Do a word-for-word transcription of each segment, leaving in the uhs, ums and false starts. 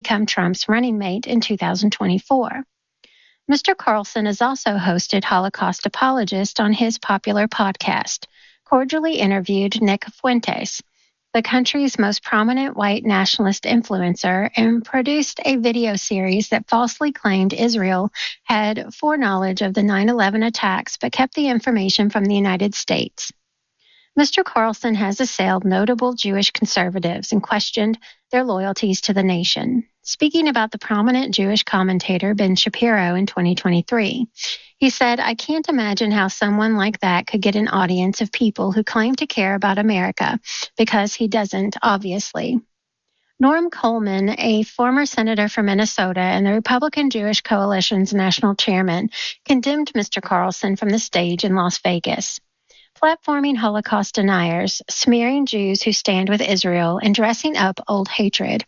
become Trump's running mate in two thousand twenty-four. Mister Carlson has also hosted Holocaust apologists on his popular podcast, cordially interviewed Nick Fuentes, the country's most prominent white nationalist influencer, and produced a video series that falsely claimed Israel had foreknowledge of the nine eleven attacks but kept the information from the United States. Mister Carlson has assailed notable Jewish conservatives and questioned their loyalties to the nation. Speaking about the prominent Jewish commentator Ben Shapiro in twenty twenty-three, he said, "I can't imagine how someone like that could get an audience of people who claim to care about America, because he doesn't, obviously." Norm Coleman, a former senator from Minnesota and the Republican Jewish Coalition's national chairman, condemned Mister Carlson from the stage in Las Vegas. Platforming Holocaust deniers, smearing Jews who stand with Israel, and dressing up old hatred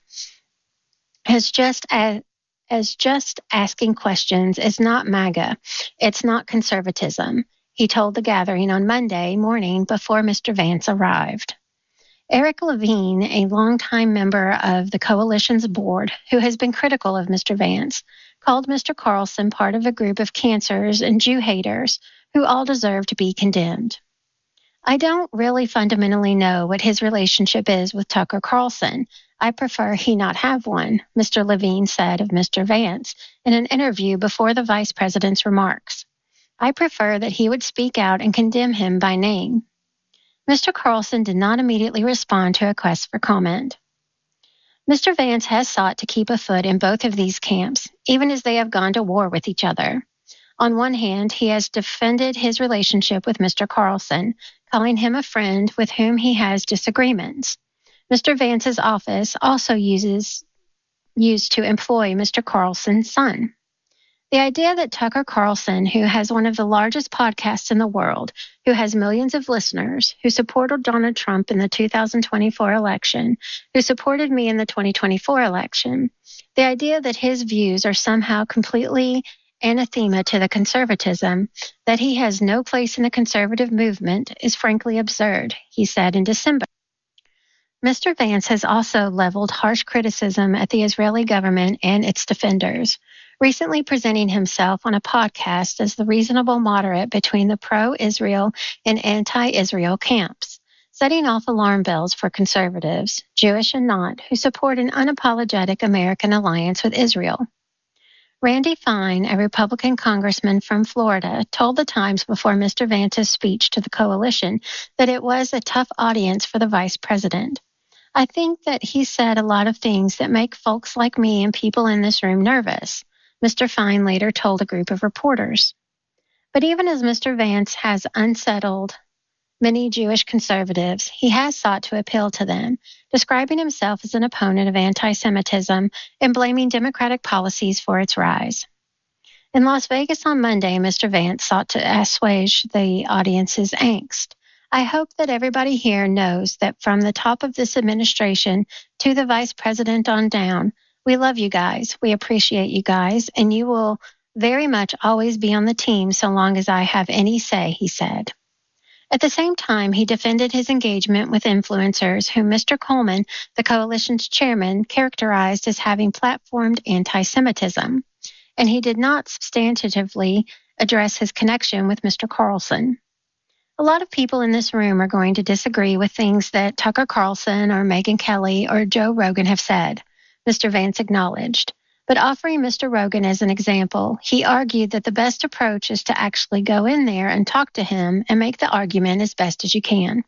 as just as, as just asking questions is not MAGA. It's not conservatism, he told the gathering on Monday morning before Mister Vance arrived. Eric Levine, a longtime member of the coalition's board who has been critical of Mister Vance, called Mister Carlson part of a group of cancers and Jew haters who all deserve to be condemned. "I don't really fundamentally know what his relationship is with Tucker Carlson. I prefer he not have one," Mister Levine said of Mister Vance in an interview before the vice president's remarks. "I prefer that he would speak out and condemn him by name." Mister Carlson did not immediately respond to a request for comment. Mister Vance has sought to keep a foot in both of these camps, even as they have gone to war with each other. On one hand, he has defended his relationship with Mister Carlson, calling him a friend with whom he has disagreements. Mister Vance's office also uses used to employ Mister Carlson's son. The idea that Tucker Carlson, who has one of the largest podcasts in the world, who has millions of listeners, who supported Donald Trump in the two thousand twenty-four election, who supported me in the twenty twenty-four election, the idea that his views are somehow completely anathema to the conservatism, that he has no place in the conservative movement, is frankly absurd, he said in December. Mister Vance has also leveled harsh criticism at the Israeli government and its defenders, recently presenting himself on a podcast as the reasonable moderate between the pro-Israel and anti-Israel camps, setting off alarm bells for conservatives, Jewish and not, who support an unapologetic American alliance with Israel. Randy Fine, a Republican congressman from Florida, told the Times before Mister Vance's speech to the coalition that it was a tough audience for the vice president. "I think that he said a lot of things that make folks like me and people in this room nervous," Mister Fine later told a group of reporters. But even as Mister Vance has unsettled many Jewish conservatives, he has sought to appeal to them, describing himself as an opponent of anti-Semitism and blaming Democratic policies for its rise. In Las Vegas on Monday, Mister Vance sought to assuage the audience's angst. "I hope that everybody here knows that from the top of this administration to the vice president on down, we love you guys, we appreciate you guys, and you will very much always be on the team so long as I have any say," he said. At the same time, he defended his engagement with influencers whom Mister Coleman, the coalition's chairman, characterized as having platformed anti-Semitism, and he did not substantively address his connection with Mister Carlson. A lot of people in this room are going to disagree with things that Tucker Carlson or Megyn Kelly or Joe Rogan have said, Mister Vance acknowledged. But offering Mister Rogan as an example, he argued that the best approach is to actually go in there and talk to him and make the argument as best as you can.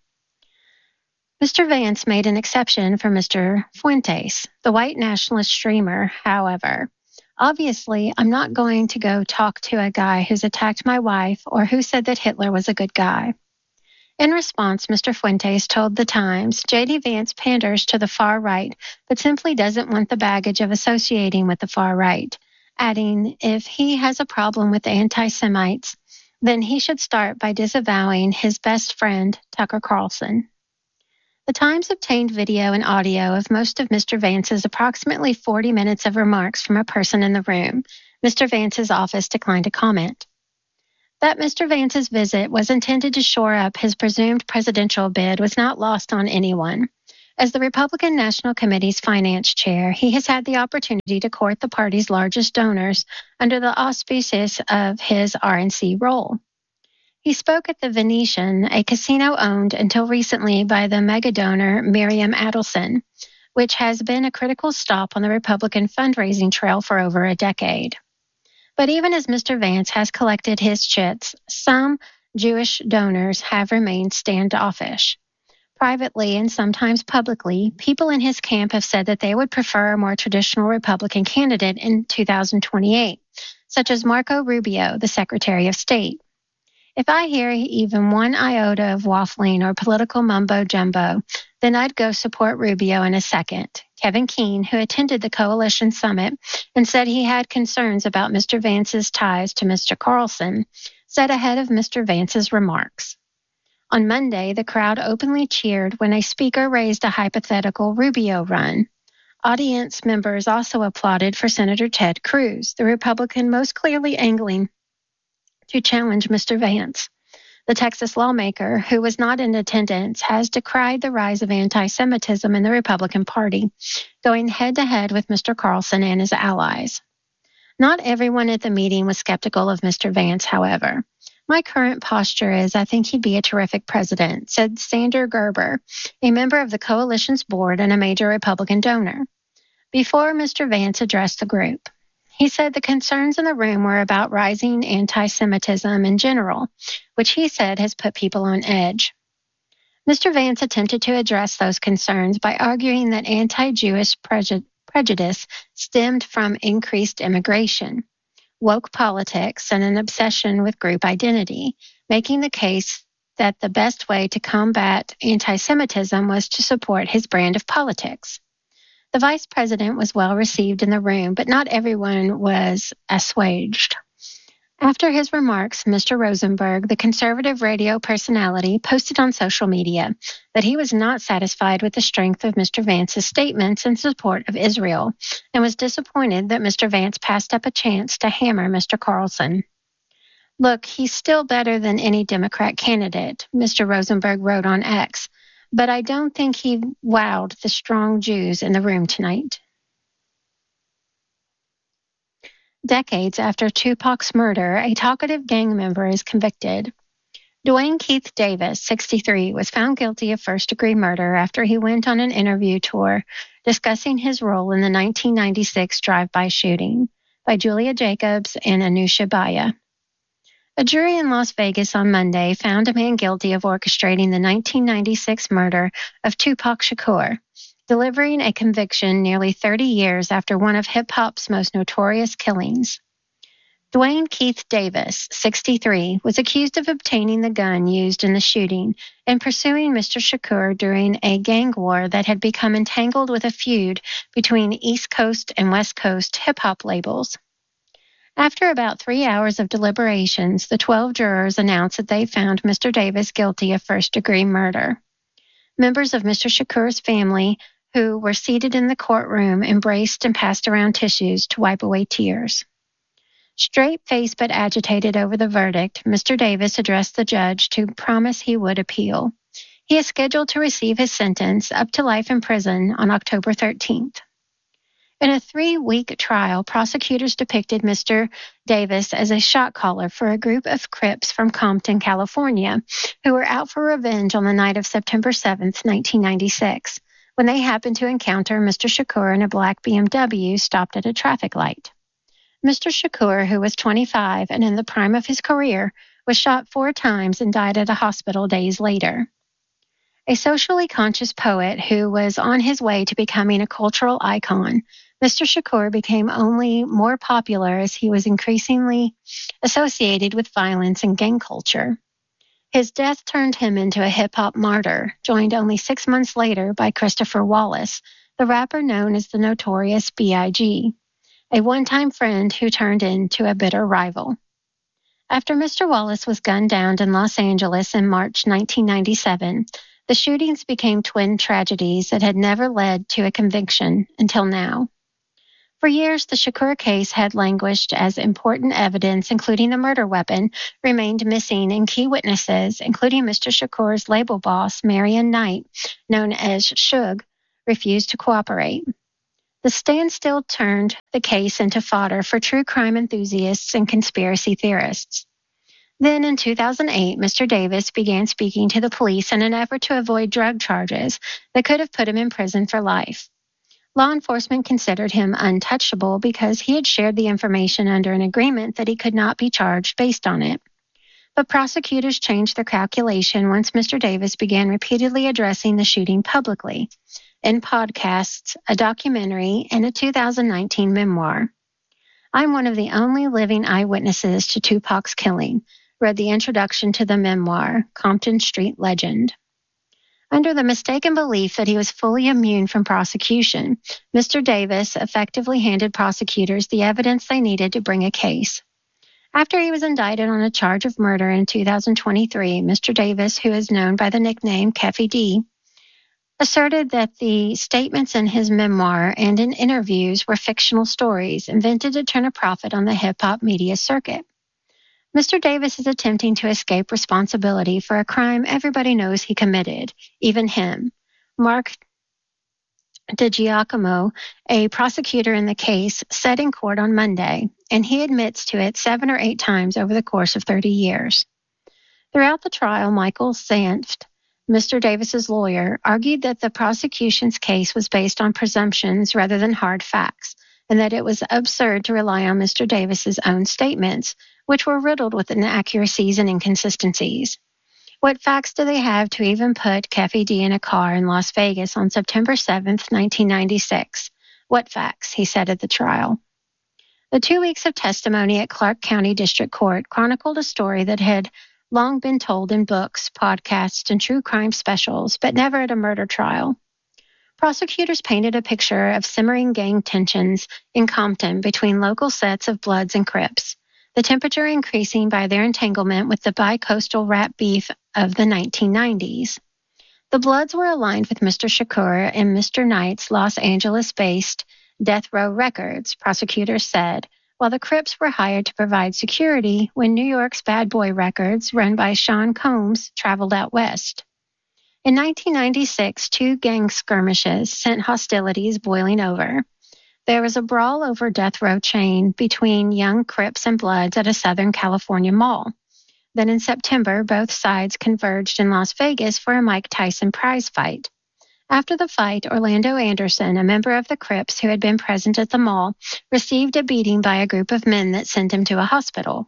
Mister Vance made an exception for Mister Fuentes, the white nationalist streamer, however. "Obviously, I'm not going to go talk to a guy who's attacked my wife or who said that Hitler was a good guy." In response, Mister Fuentes told The Times, J D Vance panders to the far right, but simply doesn't want the baggage of associating with the far right, adding, if he has a problem with anti-Semites, then he should start by disavowing his best friend, Tucker Carlson. The Times obtained video and audio of most of Mister Vance's approximately forty minutes of remarks from a person in the room. Mister Vance's office declined to comment. That Mister Vance's visit was intended to shore up his presumed presidential bid was not lost on anyone. As the Republican National Committee's finance chair, he has had the opportunity to court the party's largest donors under the auspices of his R N C role. He spoke at the Venetian, a casino owned until recently by the mega-donor Miriam Adelson, which has been a critical stop on the Republican fundraising trail for over a decade. But even as Mister Vance has collected his chits, some Jewish donors have remained standoffish. Privately and sometimes publicly, people in his camp have said that they would prefer a more traditional Republican candidate in two thousand twenty-eight, such as Marco Rubio, the Secretary of State. If I hear even one iota of waffling or political mumbo-jumbo, then I'd go support Rubio in a second. Kevin Keene, who attended the coalition summit and said he had concerns about Mister Vance's ties to Mister Carlson, said ahead of Mister Vance's remarks. On Monday, the crowd openly cheered when a speaker raised a hypothetical Rubio run. Audience members also applauded for Senator Ted Cruz, the Republican most clearly angling to challenge Mister Vance. The Texas lawmaker, who was not in attendance, has decried the rise of anti-Semitism in the Republican Party, going head-to-head with Mister Carlson and his allies. Not everyone at the meeting was skeptical of Mister Vance, however. My current posture is I think he'd be a terrific president, said Sander Gerber, a member of the coalition's board and a major Republican donor, before Mister Vance addressed the group. He said the concerns in the room were about rising anti-Semitism in general, which he said has put people on edge. Mister Vance attempted to address those concerns by arguing that anti-Jewish preju- prejudice stemmed from increased immigration, woke politics, and an obsession with group identity, making the case that the best way to combat anti-Semitism was to support his brand of politics. The vice president was well received in the room, but not everyone was assuaged. After his remarks, Mister Rosenberg, the conservative radio personality, posted on social media that he was not satisfied with the strength of Mister Vance's statements in support of Israel and was disappointed that Mister Vance passed up a chance to hammer Mister Carlson. Look, he's still better than any Democrat candidate, Mister Rosenberg wrote on X, but I don't think he wowed the strong Jews in the room tonight. Decades after Tupac's murder, a talkative gang member is convicted. Dwayne Keith Davis, sixty-three, was found guilty of first-degree murder after he went on an interview tour discussing his role in the nineteen ninety-six drive-by shooting by Julia Jacobs and Anusha Baya. A jury in Las Vegas on Monday found a man guilty of orchestrating the nineteen ninety-six murder of Tupac Shakur, delivering a conviction nearly thirty years after one of hip-hop's most notorious killings. Dwayne Keith Davis, sixty-three, was accused of obtaining the gun used in the shooting and pursuing Mister Shakur during a gang war that had become entangled with a feud between East Coast and West Coast hip-hop labels. After about three hours of deliberations, the twelve jurors announced that they found Mister Davis guilty of first-degree murder. Members of Mister Shakur's family, who were seated in the courtroom, embraced and passed around tissues to wipe away tears. Straight-faced but agitated over the verdict, Mister Davis addressed the judge to promise he would appeal. He is scheduled to receive his sentence up to life in prison on October thirteenth. In a three-week trial, prosecutors depicted Mister Davis as a shot caller for a group of Crips from Compton, California, who were out for revenge on the night of September seventh, nineteen ninety-six, when they happened to encounter Mister Shakur in a black B M W stopped at a traffic light. Mister Shakur, who was twenty-five and in the prime of his career, was shot four times and died at a hospital days later. A socially conscious poet who was on his way to becoming a cultural icon, Mister Shakur became only more popular as he was increasingly associated with violence and gang culture. His death turned him into a hip-hop martyr, joined only six months later by Christopher Wallace, the rapper known as the Notorious B I G, a one-time friend who turned into a bitter rival. After Mister Wallace was gunned down in Los Angeles in March nineteen ninety-seven, the shootings became twin tragedies that had never led to a conviction until now. For years, the Shakur case had languished as important evidence, including the murder weapon, remained missing, and key witnesses, including Mister Shakur's label boss, Marion Knight, known as Suge, refused to cooperate. The standstill turned the case into fodder for true crime enthusiasts and conspiracy theorists. Then in two thousand eight, Mister Davis began speaking to the police in an effort to avoid drug charges that could have put him in prison for life. Law enforcement considered him untouchable because he had shared the information under an agreement that he could not be charged based on it. But prosecutors changed their calculation once Mister Davis began repeatedly addressing the shooting publicly, in podcasts, a documentary, and a two thousand nineteen memoir. "I'm one of the only living eyewitnesses to Tupac's killing," read the introduction to the memoir, Compton Street Legend. Under the mistaken belief that he was fully immune from prosecution, Mister Davis effectively handed prosecutors the evidence they needed to bring a case. After he was indicted on a charge of murder in two thousand twenty-three, Mister Davis, who is known by the nickname Keffy D, asserted that the statements in his memoir and in interviews were fictional stories invented to turn a profit on the hip-hop media circuit. Mister Davis is attempting to escape responsibility for a crime everybody knows he committed, even him. Mark DiGiacomo, a prosecutor in the case, said in court on Monday, and he admits to it seven or eight times over the course of thirty years. Throughout the trial, Michael Sanft, Mister Davis's lawyer, argued that the prosecution's case was based on presumptions rather than hard facts, and that it was absurd to rely on Mister Davis's own statements, which were riddled with inaccuracies and inconsistencies. What facts do they have to even put Keffy D in a car in Las Vegas on September seventh, nineteen ninety-six? What facts, he said at the trial. The two weeks of testimony at Clark County District Court chronicled a story that had long been told in books, podcasts, and true crime specials, but never at a murder trial. Prosecutors painted a picture of simmering gang tensions in Compton between local sets of Bloods and Crips, the temperature increasing by their entanglement with the bi-coastal rap beef of the nineteen nineties. The Bloods were aligned with Mister Shakur and Mister Knight's Los Angeles-based Death Row Records, prosecutors said, while the Crips were hired to provide security when New York's Bad Boy Records, run by Sean Combs, traveled out west. In nineteen ninety-six, two gang skirmishes sent hostilities boiling over. There was a brawl over Death Row chain between young Crips and Bloods at a Southern California mall. Then in September, both sides converged in Las Vegas for a Mike Tyson prize fight. After the fight, Orlando Anderson, a member of the Crips who had been present at the mall, received a beating by a group of men that sent him to a hospital.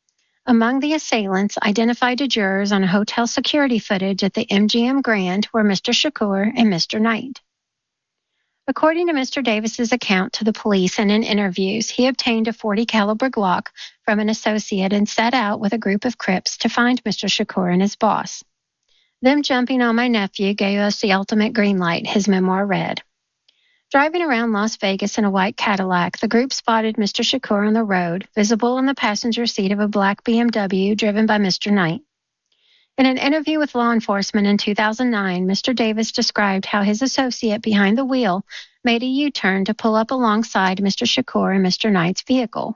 Among the assailants, identified to jurors on hotel security footage at the M G M Grand, were Mister Shakur and Mister Knight. According to Mister Davis's account to the police and in interviews, he obtained a forty caliber Glock from an associate and set out with a group of Crips to find Mister Shakur and his boss. "Them jumping on my nephew gave us the ultimate green light," his memoir read. Driving around Las Vegas in a white Cadillac, the group spotted Mister Shakur on the road, visible in the passenger seat of a black B M W driven by Mister Knight. In an interview with law enforcement in two thousand nine, Mister Davis described how his associate behind the wheel made a U-turn to pull up alongside Mister Shakur and Mister Knight's vehicle.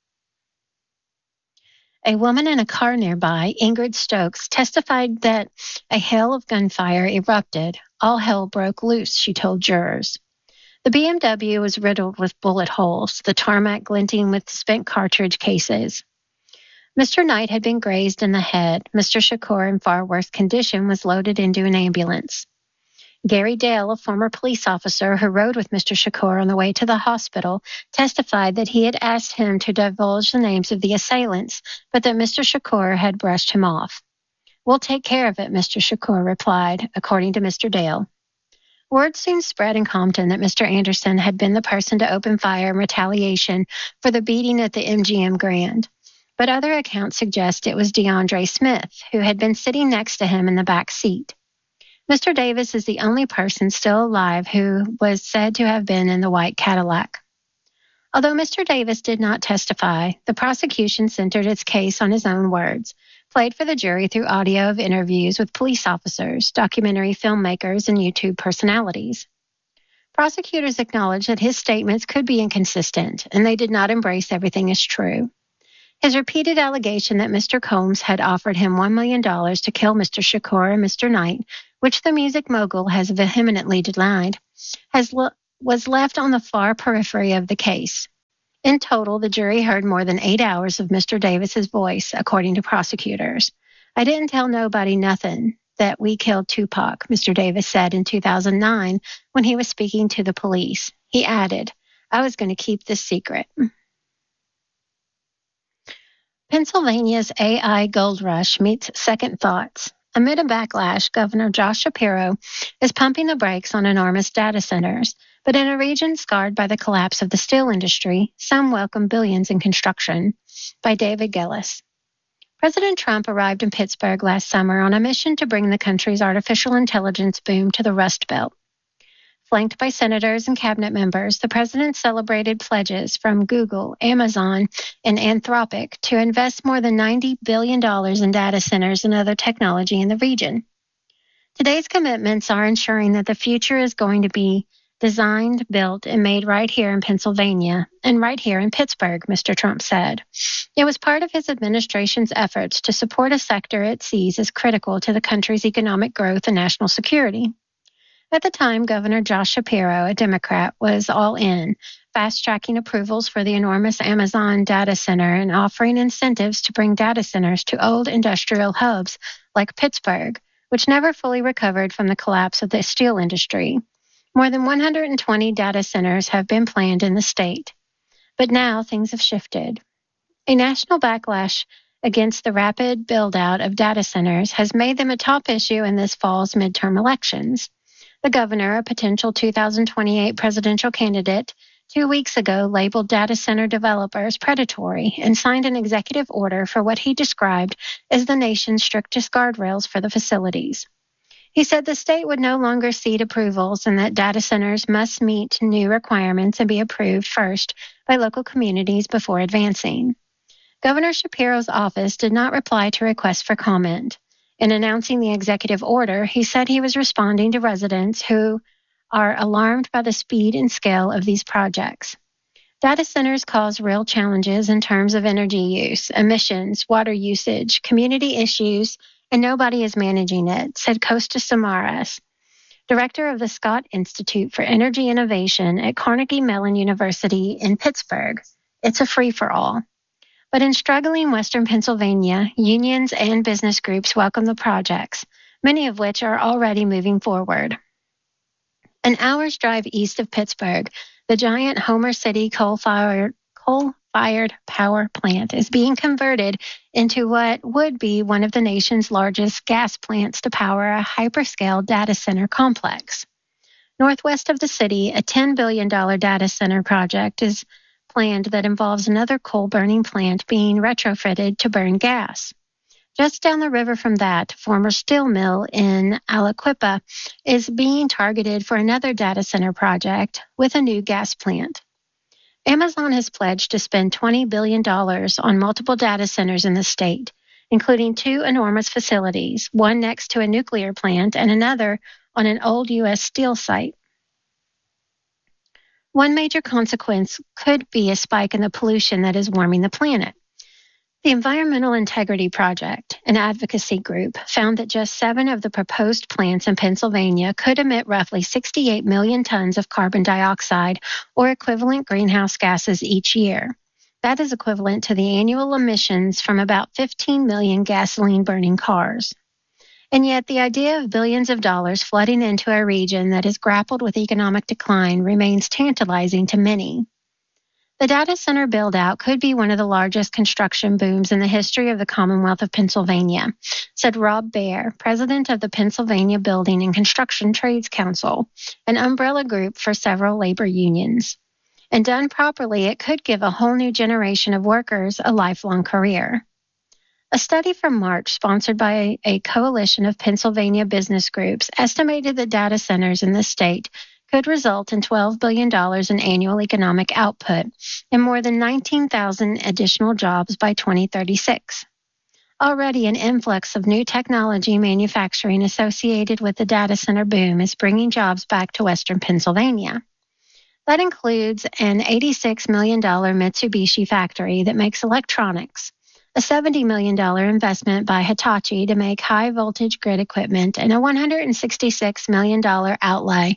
A woman in a car nearby, Ingrid Stokes, testified that a hail of gunfire erupted. All hell broke loose, she told jurors. The B M W was riddled with bullet holes, the tarmac glinting with spent cartridge cases. Mister Knight had been grazed in the head. Mister Shakur, in far worse condition, was loaded into an ambulance. Gary Dale, a former police officer who rode with Mister Shakur on the way to the hospital, testified that he had asked him to divulge the names of the assailants, but that Mister Shakur had brushed him off. "We'll take care of it," Mister Shakur replied, according to Mister Dale. Word soon spread in Compton that Mister Anderson had been the person to open fire in retaliation for the beating at the M G M Grand. But other accounts suggest it was DeAndre Smith, who had been sitting next to him in the back seat. Mister Davis is the only person still alive who was said to have been in the white Cadillac. Although Mister Davis did not testify, the prosecution centered its case on his own words, played for the jury through audio of interviews with police officers, documentary filmmakers, and YouTube personalities. Prosecutors acknowledged that his statements could be inconsistent, and they did not embrace everything as true. His repeated allegation that Mister Combs had offered him one million dollars to kill Mister Shakur and Mister Knight, which the music mogul has vehemently denied, has le- was left on the far periphery of the case. In total, the jury heard more than eight hours of Mister Davis's voice, according to prosecutors. I didn't tell nobody nothing that we killed Tupac, Mister Davis said in two thousand nine when he was speaking to the police. He added, I was going to keep this secret. Pennsylvania's A I gold rush meets second thoughts. Amid a backlash, Governor Josh Shapiro is pumping the brakes on enormous data centers. But in a region scarred by the collapse of the steel industry, some welcome billions in construction. By David Gillis. President Trump arrived in Pittsburgh last summer on a mission to bring the country's artificial intelligence boom to the Rust Belt. Flanked by senators and cabinet members, the president celebrated pledges from Google, Amazon, and Anthropic to invest more than ninety billion dollars in data centers and other technology in the region. Today's commitments are ensuring that the future is going to be designed, built, and made right here in Pennsylvania and right here in Pittsburgh, Mister Trump said. It was part of his administration's efforts to support a sector it sees as critical to the country's economic growth and national security. At the time, Governor Josh Shapiro, a Democrat, was all in, fast-tracking approvals for the enormous Amazon data center and offering incentives to bring data centers to old industrial hubs like Pittsburgh, which never fully recovered from the collapse of the steel industry. More than one hundred twenty data centers have been planned in the state. But now things have shifted. A national backlash against the rapid build-out of data centers has made them a top issue in this fall's midterm elections. The governor, a potential two thousand twenty-eight presidential candidate, two weeks ago labeled data center developers predatory and signed an executive order for what he described as the nation's strictest guardrails for the facilities. He said the state would no longer cede approvals and that data centers must meet new requirements and be approved first by local communities before advancing. Governor Shapiro's office did not reply to requests for comment. In announcing the executive order, he said he was responding to residents who are alarmed by the speed and scale of these projects. Data centers cause real challenges in terms of energy use, emissions, water usage, community issues, and nobody is managing it, said Costa Samaras, director of the Scott Institute for Energy Innovation at Carnegie Mellon University in Pittsburgh. It's a free-for-all. But in struggling Western Pennsylvania, unions and business groups welcome the projects, many of which are already moving forward. An hour's drive east of Pittsburgh, the giant Homer City coal-fired coal-fired power plant is being converted into what would be one of the nation's largest gas plants to power a hyperscale data center complex. Northwest of the city, a ten billion dollars data center project is planned that involves another coal-burning plant being retrofitted to burn gas. Just down the river from that, former steel mill in Aliquippa is being targeted for another data center project with a new gas plant. Amazon has pledged to spend twenty billion dollars on multiple data centers in the state, including two enormous facilities, one next to a nuclear plant and another on an old U S steel site. One major consequence could be a spike in the pollution that is warming the planet. The Environmental Integrity Project, an advocacy group, found that just seven of the proposed plants in Pennsylvania could emit roughly sixty-eight million tons of carbon dioxide or equivalent greenhouse gases each year. That is equivalent to the annual emissions from about fifteen million gasoline-burning cars. And yet the idea of billions of dollars flooding into a region that has grappled with economic decline remains tantalizing to many. The data center build-out could be one of the largest construction booms in the history of the Commonwealth of Pennsylvania, said Rob Baer, president of the Pennsylvania Building and Construction Trades Council, an umbrella group for several labor unions. And done properly, it could give a whole new generation of workers a lifelong career. A study from March, sponsored by a coalition of Pennsylvania business groups, estimated that data centers in the state could result in twelve billion dollars in annual economic output and more than nineteen thousand additional jobs by twenty thirty-six. Already an influx of new technology manufacturing associated with the data center boom is bringing jobs back to Western Pennsylvania. That includes an eighty-six million dollars Mitsubishi factory that makes electronics, a seventy million dollars investment by Hitachi to make high-voltage grid equipment, and a one hundred sixty-six million dollars outlay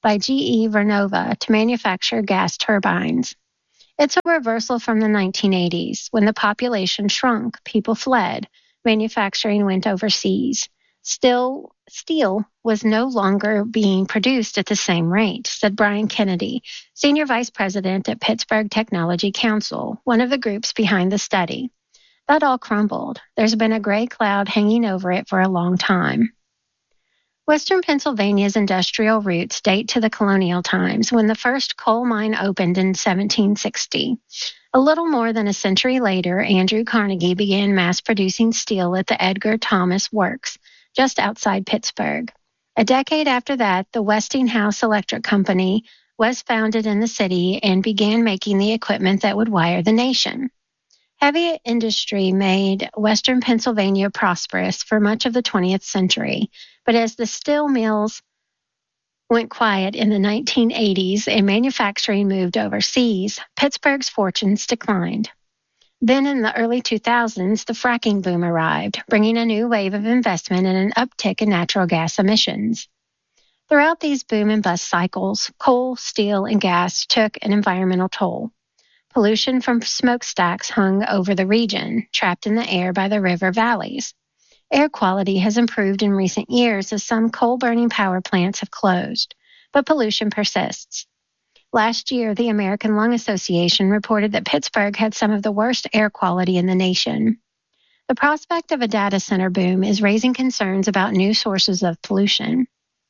by G E Vernova to manufacture gas turbines. It's a reversal from the nineteen eighties, when the population shrunk, people fled, manufacturing went overseas. Still, steel was no longer being produced at the same rate, said Brian Kennedy, Senior Vice President at Pittsburgh Technology Council, one of the groups behind the study. That all crumbled. There's been a gray cloud hanging over it for a long time. Western Pennsylvania's industrial roots date to the colonial times, when the first coal mine opened in seventeen sixty. A little more than a century later, Andrew Carnegie began mass-producing steel at the Edgar Thomas Works, just outside Pittsburgh. A decade after that, the Westinghouse Electric Company was founded in the city and began making the equipment that would wire the nation. Heavy industry made Western Pennsylvania prosperous for much of the twentieth century, but as the steel mills went quiet in the nineteen eighties and manufacturing moved overseas, Pittsburgh's fortunes declined. Then in the early two thousands, the fracking boom arrived, bringing a new wave of investment and an uptick in natural gas emissions. Throughout these boom and bust cycles, coal, steel, and gas took an environmental toll. Pollution from smokestacks hung over the region, trapped in the air by the river valleys. Air quality has improved in recent years as some coal-burning power plants have closed, but pollution persists. Last year, the American Lung Association reported that Pittsburgh had some of the worst air quality in the nation. The prospect of a data center boom is raising concerns about new sources of pollution.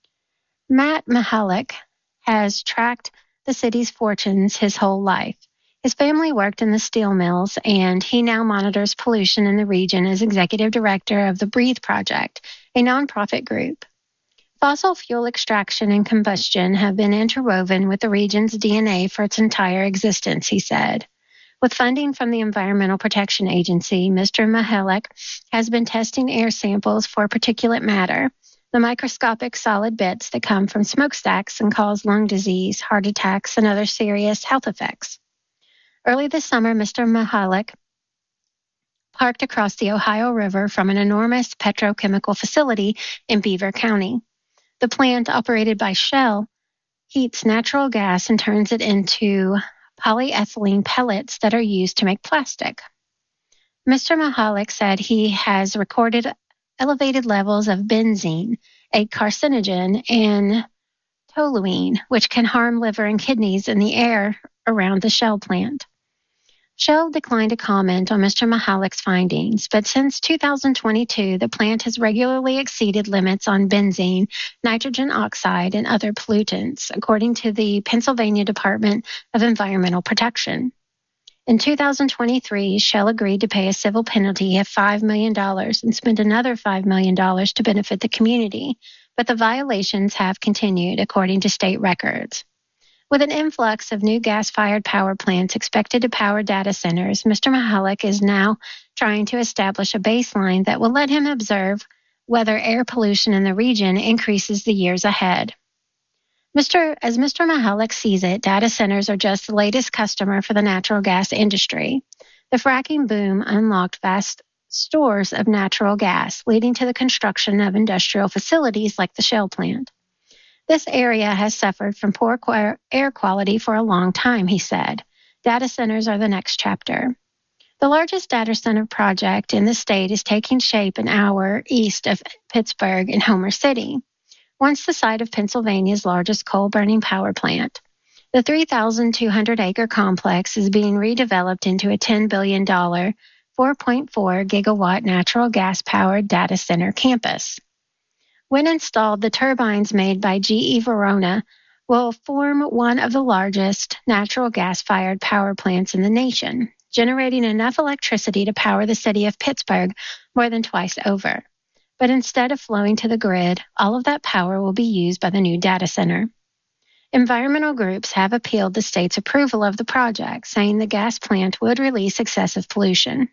Matt Mahalik has tracked the city's fortunes his whole life. His family worked in the steel mills, and he now monitors pollution in the region as executive director of the Breathe Project, a nonprofit group. Fossil fuel extraction and combustion have been interwoven with the region's D N A for its entire existence, he said. With funding from the Environmental Protection Agency, Mister Mahalik has been testing air samples for particulate matter, the microscopic solid bits that come from smokestacks and cause lung disease, heart attacks, and other serious health effects. Early this summer, Mister Mahalik parked across the Ohio River from an enormous petrochemical facility in Beaver County. The plant, operated by Shell, heats natural gas and turns it into polyethylene pellets that are used to make plastic. Mister Mahalik said he has recorded elevated levels of benzene, a carcinogen, and toluene, which can harm liver and kidneys, in the air around the Shell plant. Shell declined to comment on Mister Mahalik's findings, but since two thousand twenty-two, the plant has regularly exceeded limits on benzene, nitrogen oxide, and other pollutants, according to the Pennsylvania Department of Environmental Protection. In two thousand twenty-three, Shell agreed to pay a civil penalty of five million dollars and spend another five million dollars to benefit the community, but the violations have continued, according to state records. With an influx of new gas-fired power plants expected to power data centers, Mister Mahalik is now trying to establish a baseline that will let him observe whether air pollution in the region increases the years ahead. Mister As Mister Mahalik sees it, data centers are just the latest customer for the natural gas industry. The fracking boom unlocked vast stores of natural gas, leading to the construction of industrial facilities like the Shell plant. This area has suffered from poor air quality for a long time, he said. Data centers are the next chapter. The largest data center project in the state is taking shape an hour east of Pittsburgh in Homer City, once the site of Pennsylvania's largest coal-burning power plant. The three thousand two hundred acre complex is being redeveloped into a ten billion dollars, four point four gigawatt natural gas-powered data center campus. When installed, the turbines made by G E Verona will form one of the largest natural gas-fired power plants in the nation, generating enough electricity to power the city of Pittsburgh more than twice over. But instead of flowing to the grid, all of that power will be used by the new data center. Environmental groups have appealed the state's approval of the project, saying the gas plant would release excessive pollution.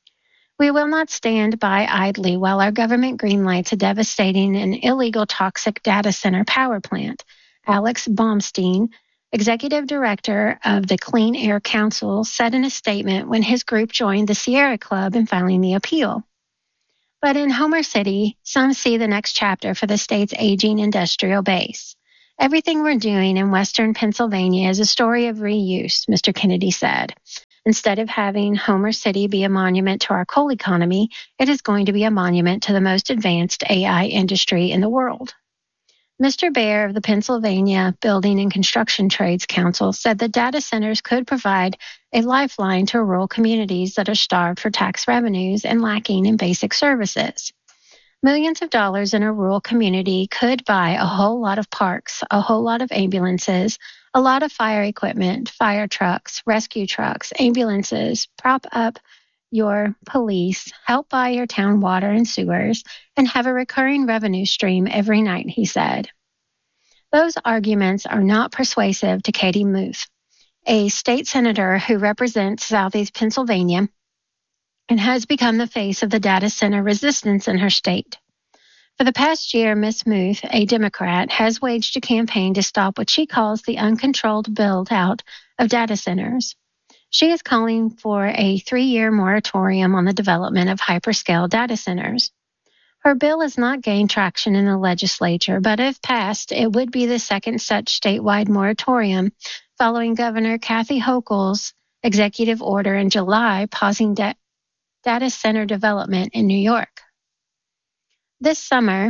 We will not stand by idly while our government greenlights a devastating and illegal toxic data center power plant, Alex Baumstein, executive director of the Clean Air Council, said in a statement when his group joined the Sierra Club in filing the appeal. But in Homer City, some see the next chapter for the state's aging industrial base. Everything we're doing in Western Pennsylvania is a story of reuse, Mister Kennedy said. Instead of having Homer City be a monument to our coal economy, it is going to be a monument to the most advanced A I industry in the world. Mister Baer of the Pennsylvania Building and Construction Trades Council said that data centers could provide a lifeline to rural communities that are starved for tax revenues and lacking in basic services. Millions of dollars in a rural community could buy a whole lot of parks, a whole lot of ambulances, a lot of fire equipment, fire trucks, rescue trucks, ambulances, prop up your police, help buy your town water and sewers, and have a recurring revenue stream every night, he said. Those arguments are not persuasive to Katie Muth, a state senator who represents Southeast Pennsylvania and has become the face of the data center resistance in her state. For the past year, Miz Muth, a Democrat, has waged a campaign to stop what she calls the uncontrolled build-out of data centers. She is calling for a three-year moratorium on the development of hyperscale data centers. Her bill has not gained traction in the legislature, but if passed, it would be the second such statewide moratorium following Governor Kathy Hochul's executive order in July pausing da- data center development in New York. This summer,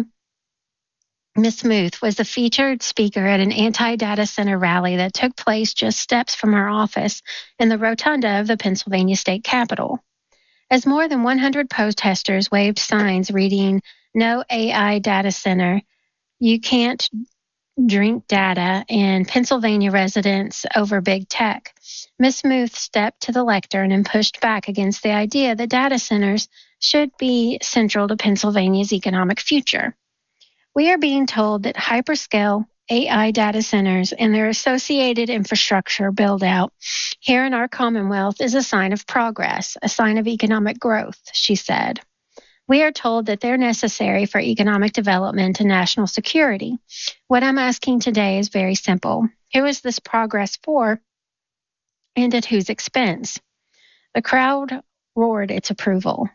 Miz Muth was the featured speaker at an anti-data center rally that took place just steps from her office in the rotunda of the Pennsylvania State Capitol. As more than one hundred protesters waved signs reading, "No A I data center, you can't drink data," and Pennsylvania residents over big tech, Miz Muth stepped to the lectern and pushed back against the idea that data centers should be central to Pennsylvania's economic future. We are being told that hyperscale A I data centers and their associated infrastructure build-out here in our Commonwealth is a sign of progress, a sign of economic growth, she said. We are told that they're necessary for economic development and national security. What I'm asking today is very simple. Who is this progress for, and at whose expense? The crowd roared its approval.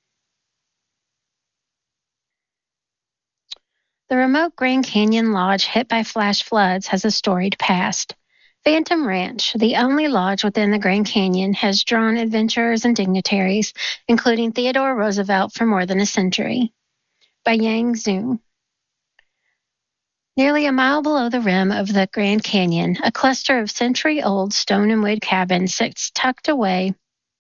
The remote Grand Canyon Lodge hit by flash floods has a storied past. Phantom Ranch, the only lodge within the Grand Canyon, has drawn adventurers and dignitaries, including Theodore Roosevelt, for more than a century. By Yang Zhu. Nearly a mile below the rim of the Grand Canyon, a cluster of century-old stone and wood cabins sits tucked away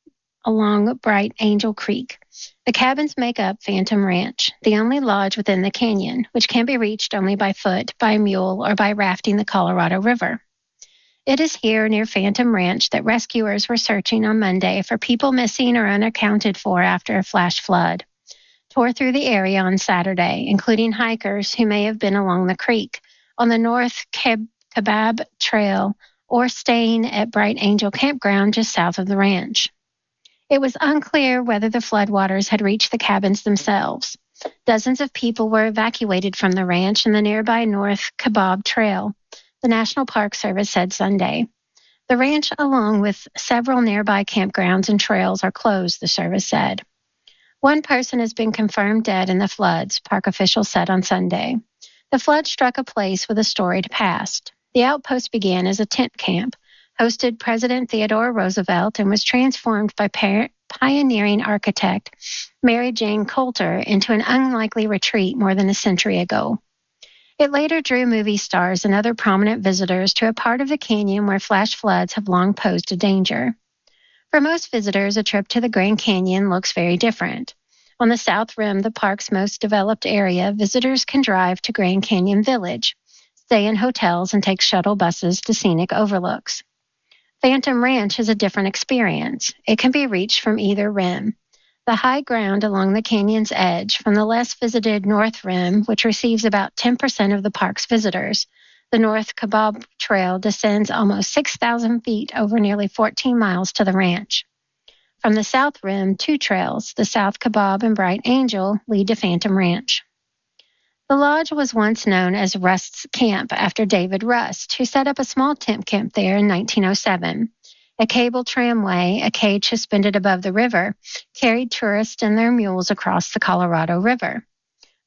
along Bright Angel Creek. The cabins make up Phantom Ranch, the only lodge within the canyon, which can be reached only by foot, by mule, or by rafting the Colorado River. It is here near Phantom Ranch that rescuers were searching on Monday for people missing or unaccounted for after a flash flood tore through the area on Saturday, including hikers who may have been along the creek, on the North Kaibab Trail, or staying at Bright Angel Campground just south of the ranch. It was unclear whether the floodwaters had reached the cabins themselves. Dozens of people were evacuated from the ranch and the nearby North Kaibab Trail, the National Park Service said Sunday. The ranch, along with several nearby campgrounds and trails, are closed, the service said. One person has been confirmed dead in the floods, park officials said on Sunday. The flood struck a place with a storied past. The outpost began as a tent camp, hosted President Theodore Roosevelt, and was transformed by par- pioneering architect Mary Jane Coulter into an unlikely retreat more than a century ago. It later drew movie stars and other prominent visitors to a part of the canyon where flash floods have long posed a danger. For most visitors, a trip to the Grand Canyon looks very different. On the south rim, the park's most developed area, visitors can drive to Grand Canyon Village, stay in hotels, and take shuttle buses to scenic overlooks. Phantom Ranch is a different experience. It can be reached from either rim. The high ground along the canyon's edge, from the less visited North Rim, which receives about ten percent of the park's visitors. The North Kaibab Trail descends almost six thousand feet over nearly fourteen miles to the ranch. From the South Rim, two trails, the South Kaibab and Bright Angel, lead to Phantom Ranch. The lodge was once known as Rust's Camp after David Rust, who set up a small tent camp there in nineteen oh seven. A cable tramway, a cage suspended above the river, carried tourists and their mules across the Colorado River.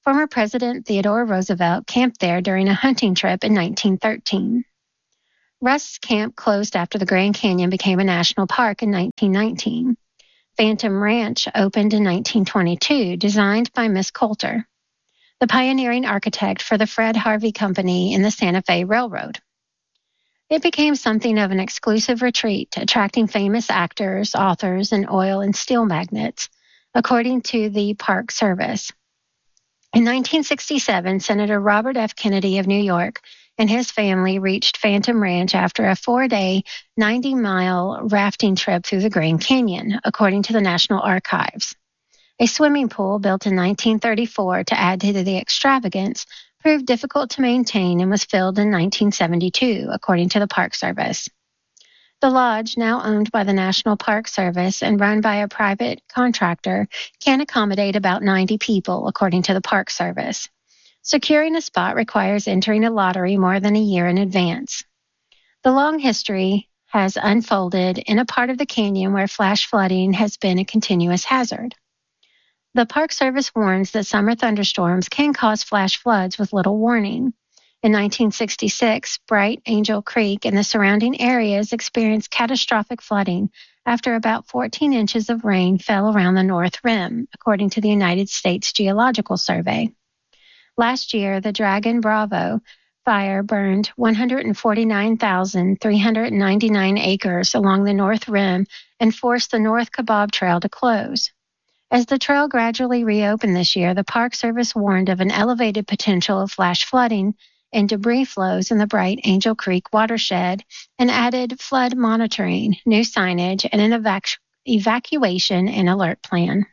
Former President Theodore Roosevelt camped there during a hunting trip in nineteen thirteen. Rust's Camp closed after the Grand Canyon became a national park in nineteen nineteen. Phantom Ranch opened in nineteen twenty-two, designed by Miss Coulter, the pioneering architect for the Fred Harvey Company in the Santa Fe Railroad. It became something of an exclusive retreat, attracting famous actors, authors, and oil and steel magnates, according to the Park Service. In nineteen sixty-seven, Senator Robert F. Kennedy of New York and his family reached Phantom Ranch after a four-day, ninety-mile rafting trip through the Grand Canyon, according to the National Archives. A swimming pool built in nineteen thirty-four to add to the extravagance proved difficult to maintain and was filled in nineteen seventy-two, according to the Park Service. The lodge, now owned by the National Park Service and run by a private contractor, can accommodate about ninety people, according to the Park Service. Securing a spot requires entering a lottery more than a year in advance. The long history has unfolded in a part of the canyon where flash flooding has been a continuous hazard. The Park Service warns that summer thunderstorms can cause flash floods with little warning. In nineteen sixty-six, Bright Angel Creek and the surrounding areas experienced catastrophic flooding after about fourteen inches of rain fell around the North Rim, according to the United States Geological Survey. Last year, the Dragon Bravo fire burned one hundred forty-nine thousand three hundred ninety-nine acres along the North Rim and forced the North Kabob Trail to close. As the trail gradually reopened this year, the Park Service warned of an elevated potential of flash flooding and debris flows in the Bright Angel Creek watershed and added flood monitoring, new signage, and an evac- evacuation and alert plan.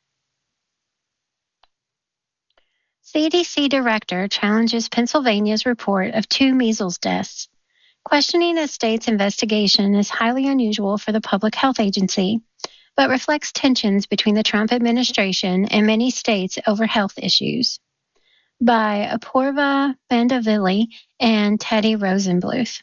C D C director challenges Pennsylvania's report of two measles deaths. Questioning a state's investigation is highly unusual for the public health agency, but reflects tensions between the Trump administration and many states over health issues. By Apoorva Bandavili and Teddy Rosenbluth.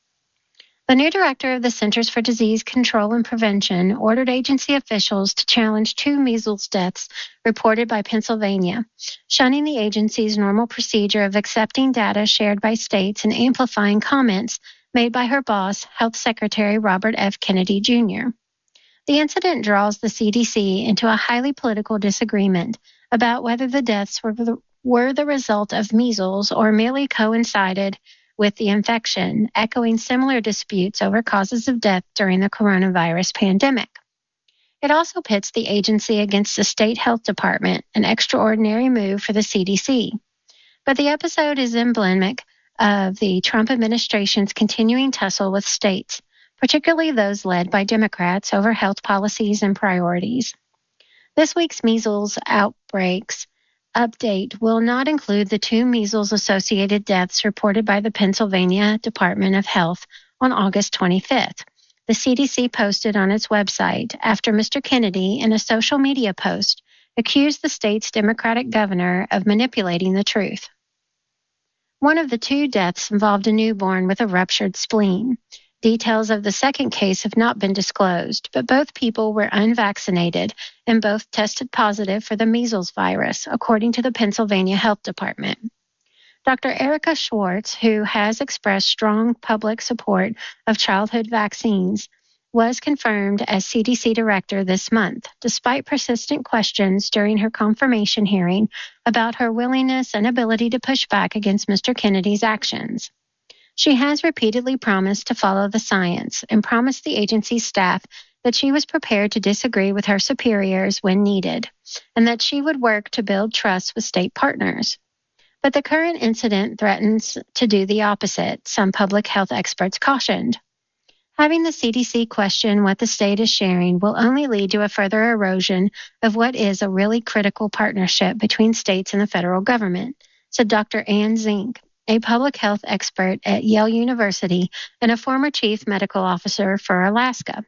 The new director of the Centers for Disease Control and Prevention ordered agency officials to challenge two measles deaths reported by Pennsylvania, shunning the agency's normal procedure of accepting data shared by states and amplifying comments made by her boss, Health Secretary Robert F. Kennedy, Junior The incident draws the C D C into a highly political disagreement about whether the deaths were the, were the result of measles or merely coincided with the infection, echoing similar disputes over causes of death during the coronavirus pandemic. It also pits the agency against the state health department, an extraordinary move for the C D C. But the episode is emblematic of the Trump administration's continuing tussle with states, particularly those led by Democrats over health policies and priorities. This week's measles outbreaks update will not include the two measles-associated deaths reported by the Pennsylvania Department of Health on August twenty-fifth. The C D C posted on its website after Mister Kennedy, in a social media post, accused the state's Democratic governor of manipulating the truth. One of the two deaths involved a newborn with a ruptured spleen. Details of the second case have not been disclosed, but both people were unvaccinated and both tested positive for the measles virus, according to the Pennsylvania Health Department. Doctor Erica Schwartz, who has expressed strong public support of childhood vaccines, was confirmed as C D C director this month, despite persistent questions during her confirmation hearing about her willingness and ability to push back against Mister Kennedy's actions. She has repeatedly promised to follow the science and promised the agency staff that she was prepared to disagree with her superiors when needed, and that she would work to build trust with state partners. But the current incident threatens to do the opposite, some public health experts cautioned. Having the C D C question what the state is sharing will only lead to a further erosion of what is a really critical partnership between states and the federal government, said Doctor Ann Zink, a public health expert at Yale University and a former chief medical officer for Alaska.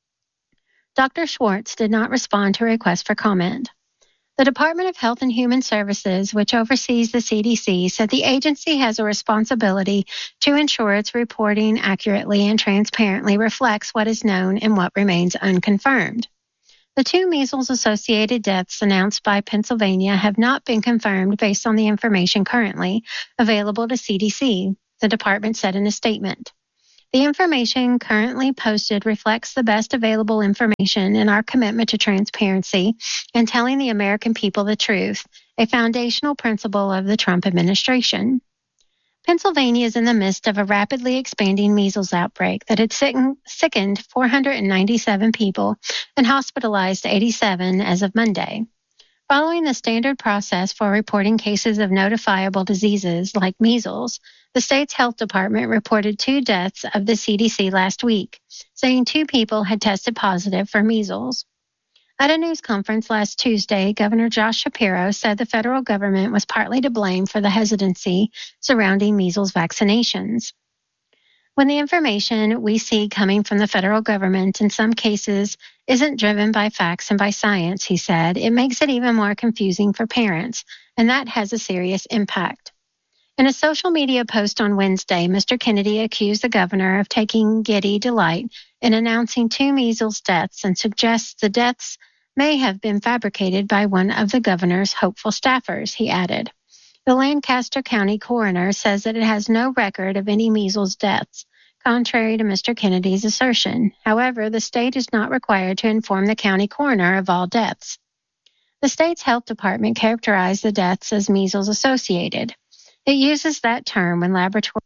Doctor Schwartz did not respond to a request for comment. The Department of Health and Human Services, which oversees the C D C, said the agency has a responsibility to ensure its reporting accurately and transparently reflects what is known and what remains unconfirmed. The two measles-associated deaths announced by Pennsylvania have not been confirmed based on the information currently available to C D C, the department said in a statement. The information currently posted reflects the best available information and our commitment to transparency and telling the American people the truth, a foundational principle of the Trump administration. Pennsylvania is in the midst of a rapidly expanding measles outbreak that had sickened four hundred ninety-seven people and hospitalized eighty-seven as of Monday. Following the standard process for reporting cases of notifiable diseases like measles, the state's health department reported two deaths of the C D C last week, saying two people had tested positive for measles. At a news conference last Tuesday, Governor Josh Shapiro said the federal government was partly to blame for the hesitancy surrounding measles vaccinations. When the information we see coming from the federal government in some cases isn't driven by facts and by science, he said, it makes it even more confusing for parents, and that has a serious impact. In a social media post on Wednesday, Mister Kennedy accused the governor of taking giddy delight in announcing two measles deaths and suggests the deaths may have been fabricated by one of the governor's hopeful staffers, he added. The Lancaster County coroner says that it has no record of any measles deaths, contrary to Mister Kennedy's assertion. However, the state is not required to inform the county coroner of all deaths. The state's health department characterized the deaths as measles-associated. It uses that term when laboratory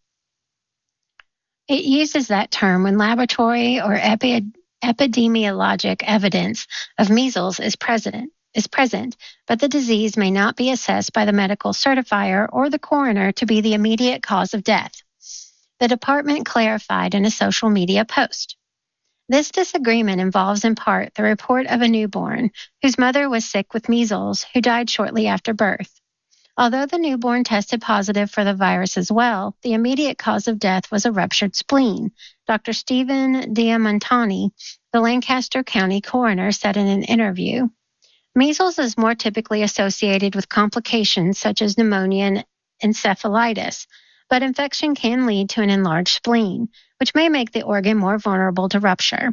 it uses that term when laboratory or epi, epidemiologic evidence of measles is present, is present, but the disease may not be assessed by the medical certifier or the coroner to be the immediate cause of death, the department clarified in a social media post. This disagreement involves in part the report of a newborn whose mother was sick with measles who died shortly after birth. Although the newborn tested positive for the virus as well, the immediate cause of death was a ruptured spleen, Doctor Stephen Diamantani, the Lancaster County coroner, said in an interview. Measles is more typically associated with complications such as pneumonia and encephalitis, but infection can lead to an enlarged spleen, which may make the organ more vulnerable to rupture.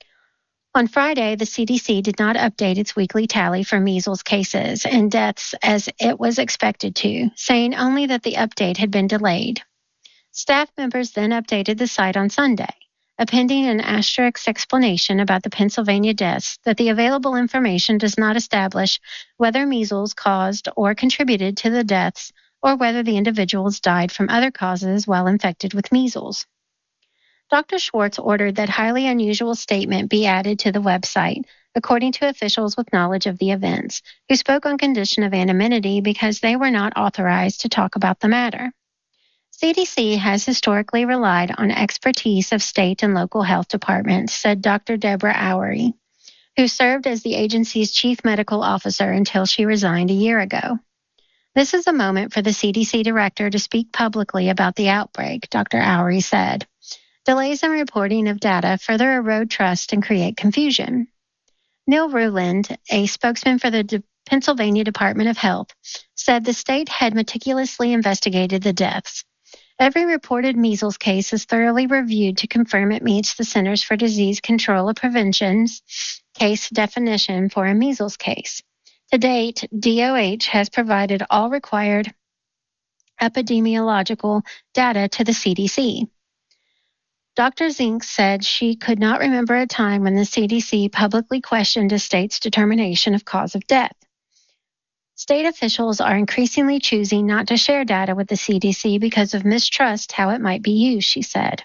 On Friday, the C D C did not update its weekly tally for measles cases and deaths as it was expected to, saying only that the update had been delayed. Staff members then updated the site on Sunday, appending an asterisk explanation about the Pennsylvania deaths that the available information does not establish whether measles caused or contributed to the deaths or whether the individuals died from other causes while infected with measles. Doctor Schwartz ordered that highly unusual statement be added to the website, according to officials with knowledge of the events, who spoke on condition of anonymity because they were not authorized to talk about the matter. C D C has historically relied on expertise of state and local health departments, said Doctor Deborah Oury, who served as the agency's chief medical officer until she resigned a year ago. This is a moment for the C D C director to speak publicly about the outbreak, Doctor Oury said. Delays in reporting of data further erode trust and create confusion. Neil Ruland, a spokesman for the De- Pennsylvania Department of Health, said the state had meticulously investigated the deaths. Every reported measles case is thoroughly reviewed to confirm it meets the Centers for Disease Control and Prevention's case definition for a measles case. To date, D O H has provided all required epidemiological data to the C D C. Doctor Zink said she could not remember a time when the C D C publicly questioned a state's determination of cause of death. State officials are increasingly choosing not to share data with the C D C because of mistrust how it might be used, she said.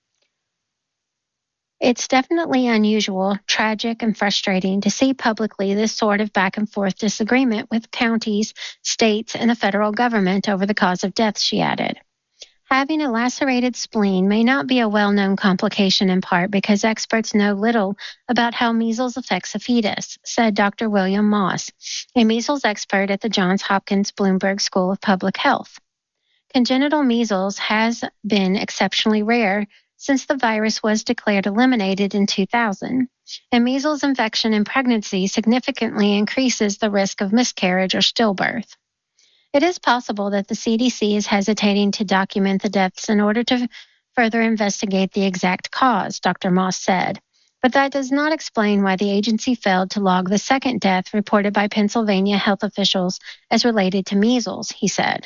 It's definitely unusual, tragic, and frustrating to see publicly this sort of back and forth disagreement with counties, states, and the federal government over the cause of death, she added. Having a lacerated spleen may not be a well-known complication in part because experts know little about how measles affects a fetus, said Doctor William Moss, a measles expert at the Johns Hopkins Bloomberg School of Public Health. Congenital measles has been exceptionally rare since the virus was declared eliminated in two thousand, and measles infection in pregnancy significantly increases the risk of miscarriage or stillbirth. It is possible that the C D C is hesitating to document the deaths in order to further investigate the exact cause, Doctor Moss said. But that does not explain why the agency failed to log the second death reported by Pennsylvania health officials as related to measles, he said.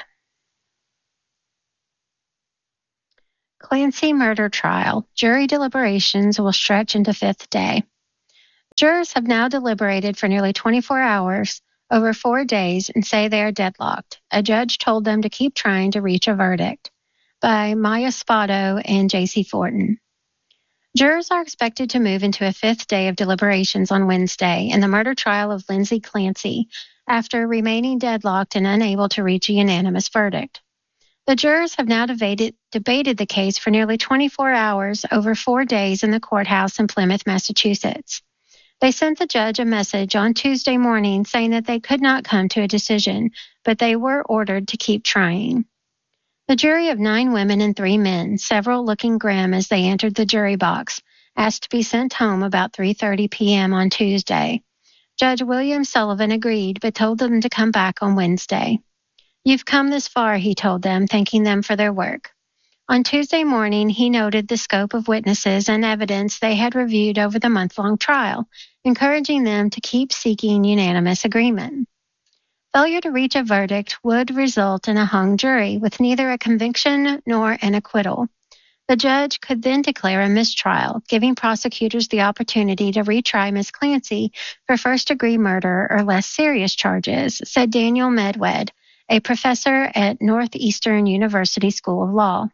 Clancy murder trial. Jury deliberations will stretch into fifth day. Jurors have now deliberated for nearly twenty-four hours over four days and say they are deadlocked. A judge told them to keep trying to reach a verdict. By Maya Spado and J C Fortin. Jurors are expected to move into a fifth day of deliberations on Wednesday in the murder trial of Lindsay Clancy after remaining deadlocked and unable to reach a unanimous verdict. The jurors have now debated, debated the case for nearly twenty-four hours over four days in the courthouse in Plymouth, Massachusetts. They sent the judge a message on Tuesday morning saying that they could not come to a decision, but they were ordered to keep trying. The jury of nine women and three men, several looking grim as they entered the jury box, asked to be sent home about three thirty p.m. on Tuesday. Judge William Sullivan agreed, but told them to come back on Wednesday. You've come this far, he told them, thanking them for their work. On Tuesday morning, he noted the scope of witnesses and evidence they had reviewed over the month-long trial, encouraging them to keep seeking unanimous agreement. Failure to reach a verdict would result in a hung jury with neither a conviction nor an acquittal. The judge could then declare a mistrial, giving prosecutors the opportunity to retry Miss Clancy for first-degree murder or less serious charges, said Daniel Medwed, a professor at Northeastern University School of Law.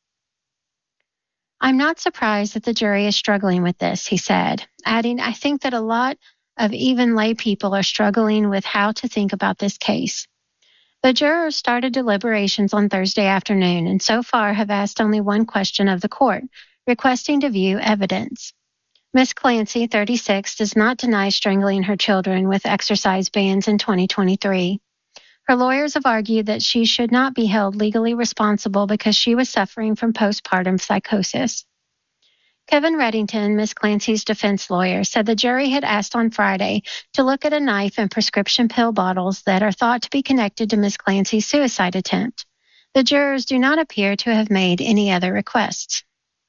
I'm not surprised that the jury is struggling with this, he said, adding, I think that a lot of even lay people are struggling with how to think about this case. The jurors started deliberations on Thursday afternoon and so far have asked only one question of the court, requesting to view evidence. Miss Clancy, thirty-six, does not deny strangling her children with exercise bands in twenty twenty-three. Her lawyers have argued that she should not be held legally responsible because she was suffering from postpartum psychosis. Kevin Reddington, Miss Clancy's defense lawyer, said the jury had asked on Friday to look at a knife and prescription pill bottles that are thought to be connected to Miss Clancy's suicide attempt. The jurors do not appear to have made any other requests.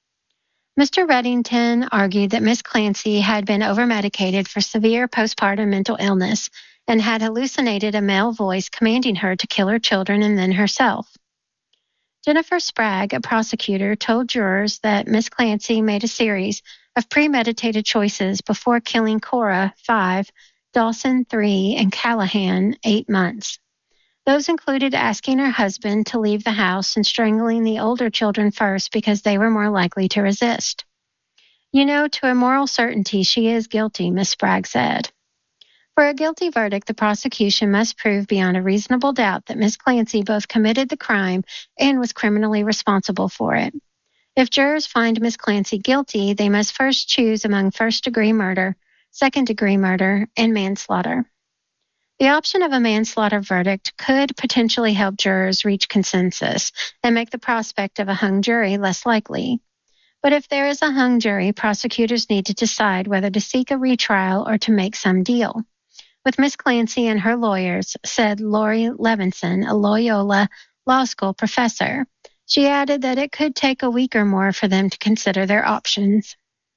Mister Reddington argued that Miss Clancy had been overmedicated for severe postpartum mental illness and had hallucinated a male voice commanding her to kill her children and then herself. Jennifer Sprague, a prosecutor, told jurors that Miss Clancy made a series of premeditated choices before killing Cora, five, Dawson, three, and Callahan, eight months. Those included asking her husband to leave the house and strangling the older children first because they were more likely to resist. You know, to a moral certainty, she is guilty, Miss Sprague said. For a guilty verdict, the prosecution must prove beyond a reasonable doubt that Miss Clancy both committed the crime and was criminally responsible for it. If jurors find Miss Clancy guilty, they must first choose among first-degree murder, second-degree murder, and manslaughter. The option of a manslaughter verdict could potentially help jurors reach consensus and make the prospect of a hung jury less likely. But if there is a hung jury, prosecutors need to decide whether to seek a retrial or to make some deal. With Miss Clancy and her lawyers, said Lori Levinson, a Loyola Law School professor. She added that it could take a week or more for them to consider their options.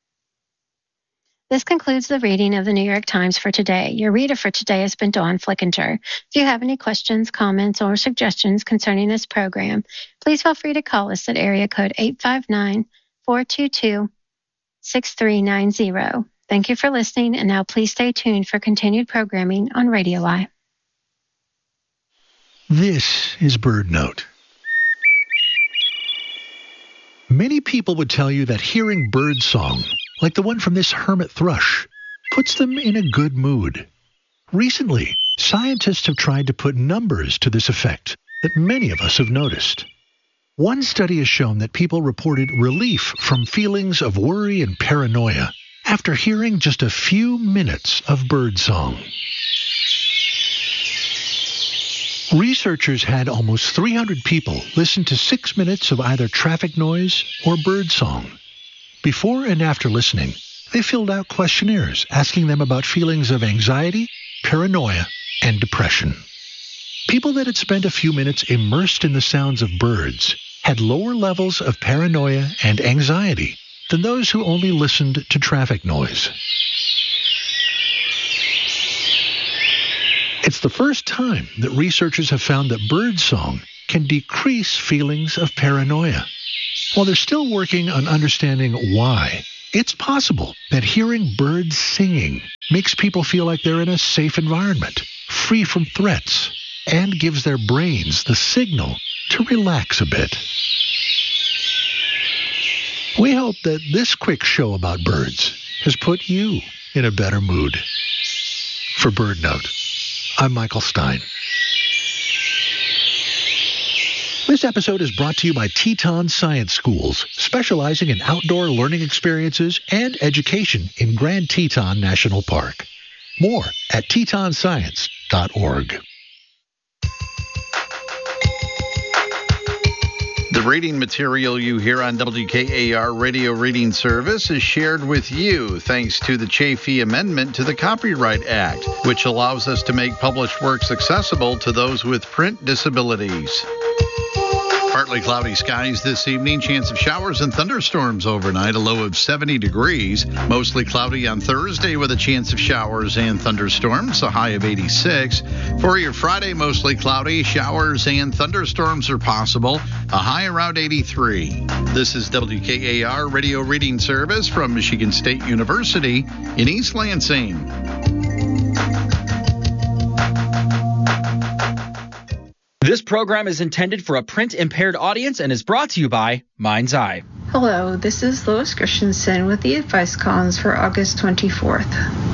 This concludes the reading of the New York Times for today. Your reader for today has been Dawn Flickinger. If you have any questions, comments, or suggestions concerning this program, please feel free to call us at area code eight five nine, four two two, six three nine zero. Thank you for listening, and now please stay tuned for continued programming on Radio I. This is Bird Note. Many people would tell you that hearing bird song, like the one from this hermit thrush, puts them in a good mood. Recently, scientists have tried to put numbers to this effect that many of us have noticed. One study has shown that people reported relief from feelings of worry and paranoia after hearing just a few minutes of birdsong. Researchers had almost three hundred people listen to six minutes of either traffic noise or birdsong. Before and after listening, they filled out questionnaires asking them about feelings of anxiety, paranoia, and depression. People that had spent a few minutes immersed in the sounds of birds had lower levels of paranoia and anxiety, than those who only listened to traffic noise. It's the first time that researchers have found that birdsong can decrease feelings of paranoia. While they're still working on understanding why, it's possible that hearing birds singing makes people feel like they're in a safe environment, free from threats, and gives their brains the signal to relax a bit. We hope that this quick show about birds has put you in a better mood. For BirdNote, I'm Michael Stein. This episode is brought to you by Teton Science Schools, specializing in outdoor learning experiences and education in Grand Teton National Park. More at teton science dot org. The reading material you hear on W K A R Radio Reading Service is shared with you thanks to the Chafee Amendment to the Copyright Act, which allows us to make published works accessible to those with print disabilities. Partly cloudy skies this evening, chance of showers and thunderstorms overnight, a low of seventy degrees. Mostly cloudy on Thursday with a chance of showers and thunderstorms, a high of eighty-six. For your Friday, mostly cloudy, showers and thunderstorms are possible, a high around eighty-three. This is W K A R Radio Reading Service from Michigan State University in East Lansing. This program is intended for a print-impaired audience and is brought to you by Mind's Eye. Hello, this is Lois Christensen with the advice columns for August twenty-fourth.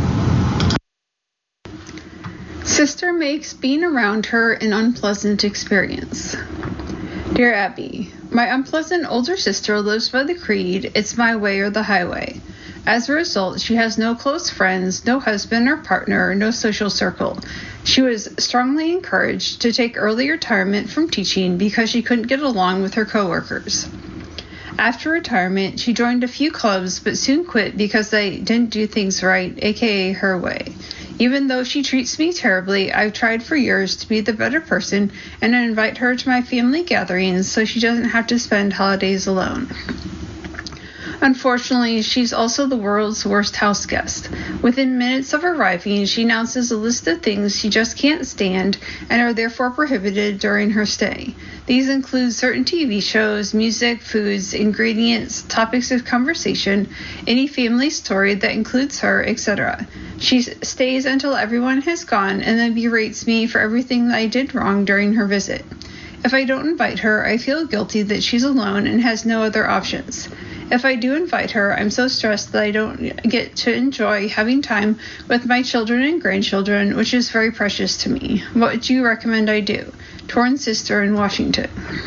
Sister makes being around her an unpleasant experience. Dear Abby, my unpleasant older sister lives by the creed, it's my way or the highway. As a result, she has no close friends, no husband or partner, no social circle. She was strongly encouraged to take early retirement from teaching because she couldn't get along with her coworkers. After retirement, she joined a few clubs but soon quit because they didn't do things right, aka her way. Even though she treats me terribly, I've tried for years to be the better person and I invite her to my family gatherings so she doesn't have to spend holidays alone. Unfortunately, she's also the world's worst house guest. Within minutes of arriving, she announces a list of things she just can't stand and are therefore prohibited during her stay. These include certain T V shows, music, foods, ingredients, topics of conversation, any family story that includes her, et cetera. She stays until everyone has gone and then berates me for everything that I did wrong during her visit. If I don't invite her, I feel guilty that she's alone and has no other options. If I do invite her, I'm so stressed that I don't get to enjoy having time with my children and grandchildren, which is very precious to me. What do you recommend I do? Torn sister in Washington.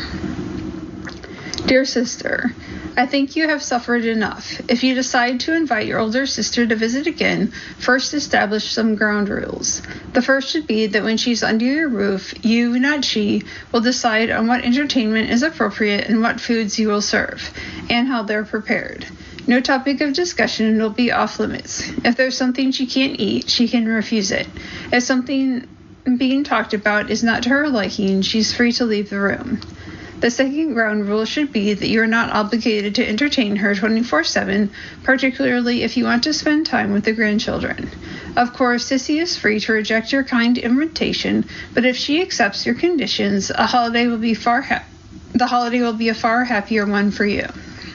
Dear sister, I think you have suffered enough. If you decide to invite your older sister to visit again, first establish some ground rules. The first should be that when she's under your roof, you, not she, will decide on what entertainment is appropriate and what foods you will serve, and how they're prepared. No topic of discussion will be off limits. If there's something she can't eat, she can refuse it. If something being talked about is not to her liking, she's free to leave the room. The second ground rule should be that you are not obligated to entertain her twenty-four seven, particularly if you want to spend time with the grandchildren. Of course, Sissy is free to reject your kind invitation, but if she accepts your conditions, a holiday will be far ha- the holiday will be a far happier one for you.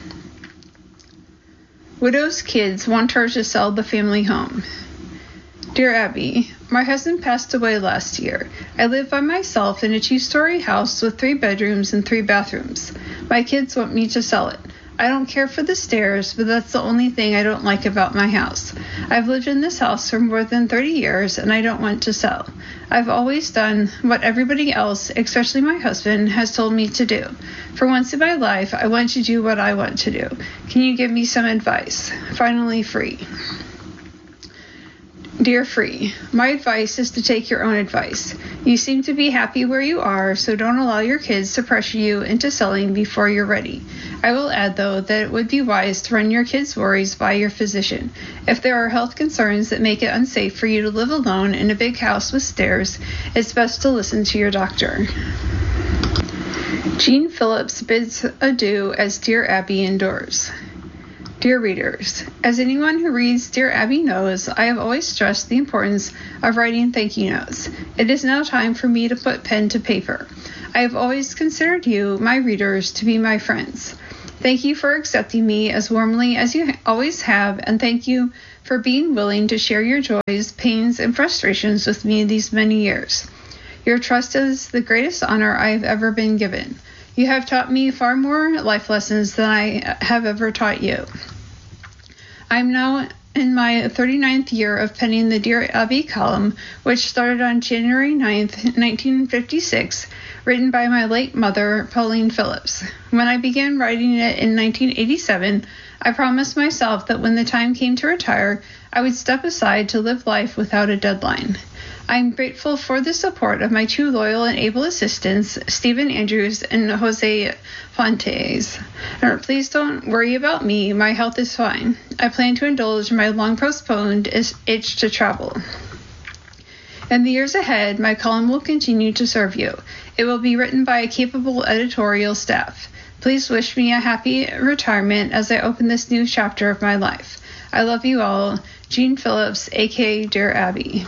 Widow's kids want her to sell the family home. Dear Abby, my husband passed away last year. I live by myself in a two-story house with three bedrooms and three bathrooms. My kids want me to sell it. I don't care for the stairs, but that's the only thing I don't like about my house. I've lived in this house for more than thirty years, and I don't want to sell. I've always done what everybody else, especially my husband, has told me to do. For once in my life, I want to do what I want to do. Can you give me some advice? Finally, Free. Dear Free, my advice is to take your own advice. You seem to be happy where you are, so don't allow your kids to pressure you into selling before you're ready. I will add, though, that it would be wise to run your kids' worries by your physician. If there are health concerns that make it unsafe for you to live alone in a big house with stairs, it's best to listen to your doctor. Jean Phillips bids adieu as Dear Abby endures. Dear readers, as anyone who reads Dear Abby knows, I have always stressed the importance of writing thank you notes. It is now time for me to put pen to paper. I have always considered you, my readers, to be my friends. Thank you for accepting me as warmly as you always have, and thank you for being willing to share your joys, pains, and frustrations with me these many years. Your trust is the greatest honor I have ever been given. You have taught me far more life lessons than I have ever taught you. I am now in my thirty-ninth year of penning the Dear Abby column, which started on January ninth, nineteen fifty-six, written by my late mother, Pauline Phillips. When I began writing it in nineteen eighty-seven, I promised myself that when the time came to retire, I would step aside to live life without a deadline. I am grateful for the support of my two loyal and able assistants, Stephen Andrews and Jose Fontes. Please don't worry about me. My health is fine. I plan to indulge my long-postponed itch to travel. In the years ahead, my column will continue to serve you. It will be written by a capable editorial staff. Please wish me a happy retirement as I open this new chapter of my life. I love you all. Jean Phillips, a k a. Dear Abby.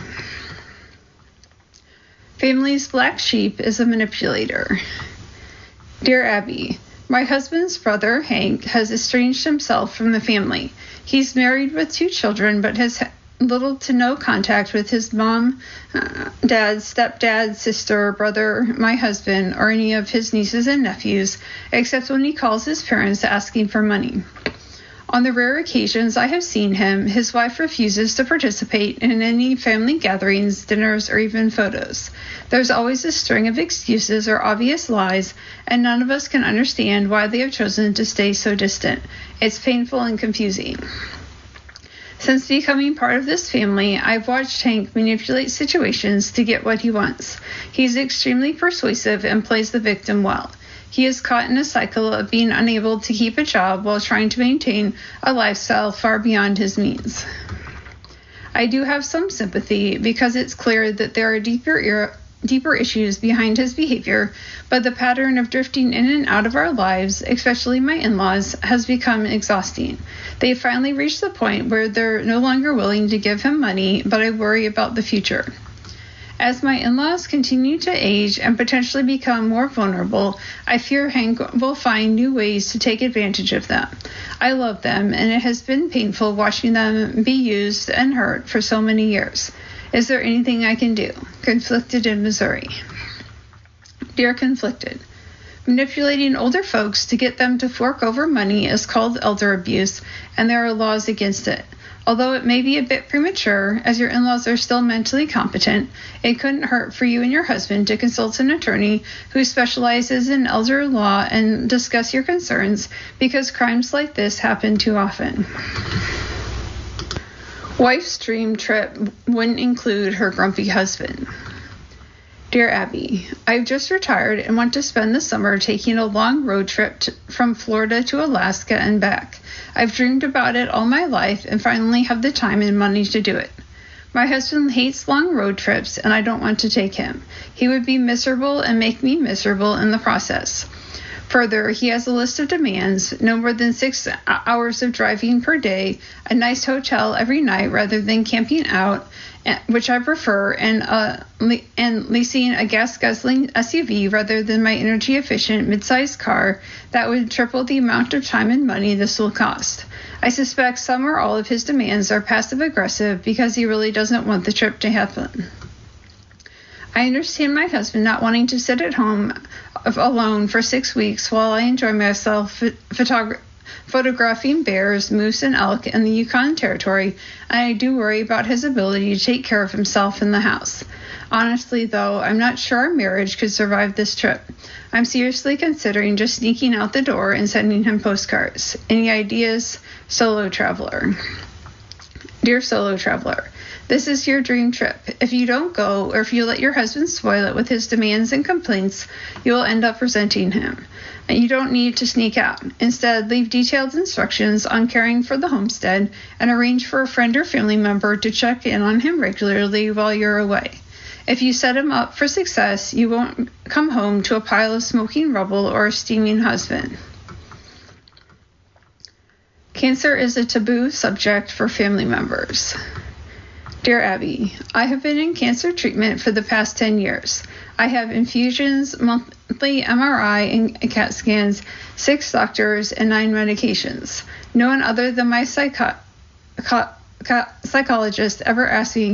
Family's black sheep is a manipulator. Dear Abby, my husband's brother, Hank, has estranged himself from the family. He's married with two children, but has little to no contact with his mom, uh, dad, stepdad, sister, brother, my husband, or any of his nieces and nephews, except when he calls his parents asking for money. On the rare occasions I have seen him, his wife refuses to participate in any family gatherings, dinners, or even photos. There's always a string of excuses or obvious lies, and none of us can understand why they have chosen to stay so distant. It's painful and confusing. Since becoming part of this family, I've watched Hank manipulate situations to get what he wants. He's extremely persuasive and plays the victim well. He is caught in a cycle of being unable to keep a job while trying to maintain a lifestyle far beyond his means. I do have some sympathy because it's clear that there are deeper era, deeper issues behind his behavior, but the pattern of drifting in and out of our lives, especially my in-laws, has become exhausting. They finally reached the point where they're no longer willing to give him money, but I worry about the future. As my in-laws continue to age and potentially become more vulnerable, I fear Hank will find new ways to take advantage of them. I love them, and it has been painful watching them be used and hurt for so many years. Is there anything I can do? Conflicted in Missouri. Dear Conflicted, manipulating older folks to get them to fork over money is called elder abuse, and there are laws against it. Although it may be a bit premature, as your in-laws are still mentally competent, it couldn't hurt for you and your husband to consult an attorney who specializes in elder law and discuss your concerns, because crimes like this happen too often. Wife's dream trip wouldn't include her grumpy husband. Dear Abby, I've just retired and want to spend the summer taking a long road trip to, from Florida to Alaska and back. I've dreamed about it all my life and finally have the time and money to do it. My husband hates long road trips and I don't want to take him. He would be miserable and make me miserable in the process. Further, he has a list of demands: no more than six hours of driving per day, a nice hotel every night rather than camping out, which I prefer, and uh, le- and leasing a gas-guzzling S U V rather than my energy-efficient mid-sized car that would triple the amount of time and money this will cost. I suspect some or all of his demands are passive-aggressive because he really doesn't want the trip to happen. I understand my husband not wanting to sit at home alone for six weeks while I enjoy myself photog- photographing bears, moose, and elk in the Yukon Territory, and I do worry about his ability to take care of himself in the house. Honestly, though, I'm not sure our marriage could survive this trip. I'm seriously considering just sneaking out the door and sending him postcards. Any ideas? Solo Traveler. Dear Solo Traveler, this is your dream trip. If you don't go, or if you let your husband spoil it with his demands and complaints, you will end up resenting him. And you don't need to sneak out. Instead, leave detailed instructions on caring for the homestead and arrange for a friend or family member to check in on him regularly while you're away. If you set him up for success, you won't come home to a pile of smoking rubble or a steaming husband. Cancer is a taboo subject for family members. Dear Abby, I have been in cancer treatment for the past ten years. I have infusions, monthly M R I and C A T scans, six doctors, and nine medications. No one other than my psycho- psychologist ever asked me